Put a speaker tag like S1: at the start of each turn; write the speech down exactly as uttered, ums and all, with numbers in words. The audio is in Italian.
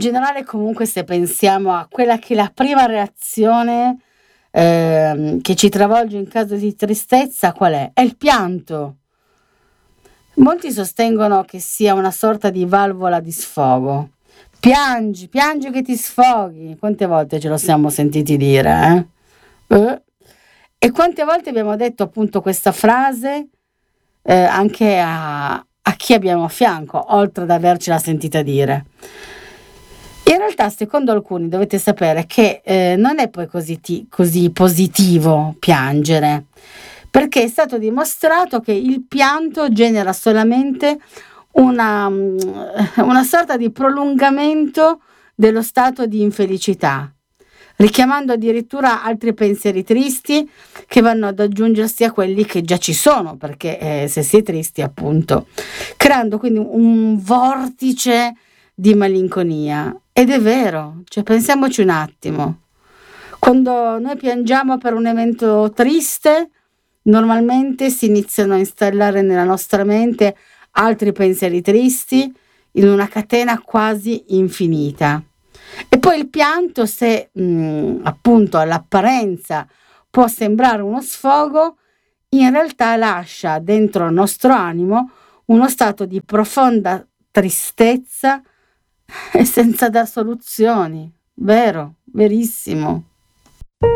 S1: generale comunque se pensiamo a quella che è la prima reazione, ehm, che ci travolge in caso di tristezza qual è? È il pianto. Molti sostengono che sia una sorta di valvola di sfogo. Piangi, piangi che ti sfoghi. Quante volte ce lo siamo sentiti dire, eh? Eh. E quante volte abbiamo detto appunto questa frase, eh, anche a, a chi abbiamo a fianco, oltre ad avercela sentita dire. In realtà, secondo alcuni, dovete sapere che eh, non è poi così, ti- così positivo piangere, perché è stato dimostrato che il pianto genera solamente una, mm, una sorta di prolungamento dello stato di infelicità, richiamando addirittura altri pensieri tristi che vanno ad aggiungersi a quelli che già ci sono, perché eh, se si è tristi, appunto, creando quindi un vortice di malinconia. Ed è vero, cioè pensiamoci un attimo. Quando noi piangiamo per un evento triste, normalmente si iniziano a installare nella nostra mente altri pensieri tristi in una catena quasi infinita. E poi il pianto, se mh, appunto all'apparenza può sembrare uno sfogo, in realtà lascia dentro il nostro animo uno stato di profonda tristezza e senza dar soluzioni. Vero, verissimo.